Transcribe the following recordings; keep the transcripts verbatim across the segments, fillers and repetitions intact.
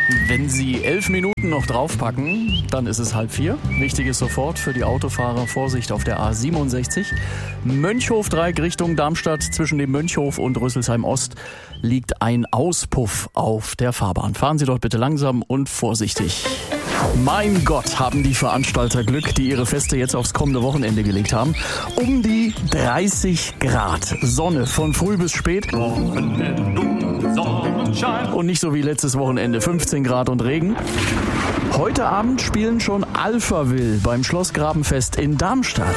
Wenn Sie elf Minuten noch draufpacken, dann ist es halb vier. Wichtig ist sofort für die Autofahrer Vorsicht auf der A siebenundsechzig. Mönchhof-Dreieck Richtung Darmstadt. Zwischen dem Mönchhof und Rüsselsheim Ost liegt ein Auspuff auf der Fahrbahn. Fahren Sie dort bitte langsam und vorsichtig. Mein Gott, haben die Veranstalter Glück, die ihre Feste jetzt aufs kommende Wochenende gelegt haben. Um die dreißig Grad. Sonne von früh bis spät. Und nicht so wie letztes Wochenende, fünfzehn Grad und Regen. Heute Abend spielen schon Alphaville beim Schlossgrabenfest in Darmstadt.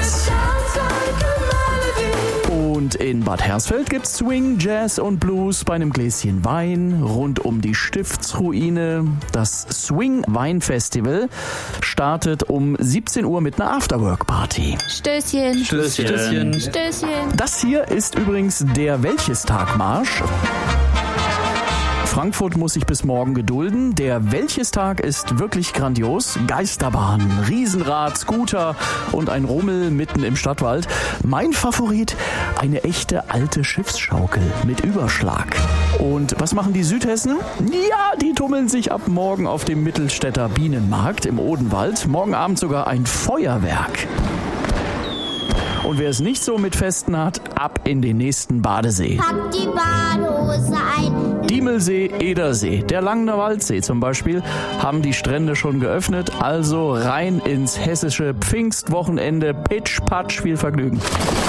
Und in Bad Hersfeld gibt's Swing, Jazz und Blues bei einem Gläschen Wein rund um die Stiftsruine. Das Swing Wein Festival startet um siebzehn Uhr mit einer Afterwork-Party. Stößchen. Stößchen. Stößchen. Stößchen. Das hier ist übrigens der Welchestag-Marsch. Frankfurt muss sich bis morgen gedulden. Der Welchestag ist wirklich grandios. Geisterbahn, Riesenrad, Scooter und ein Rummel mitten im Stadtwald. Mein Favorit, eine echte alte Schiffsschaukel mit Überschlag. Und was machen die Südhessen? Ja, die tummeln sich ab morgen auf dem Mittelstädter Bienenmarkt im Odenwald. Morgen Abend sogar ein Feuerwerk. Und wer es nicht so mit Festen hat, ab in den nächsten Badesee. Pack die Badehose ein. Diemelsee, Edersee, der Langner Waldsee zum Beispiel, haben die Strände schon geöffnet. Also rein ins hessische Pfingstwochenende. Pitsch, patsch, viel Vergnügen.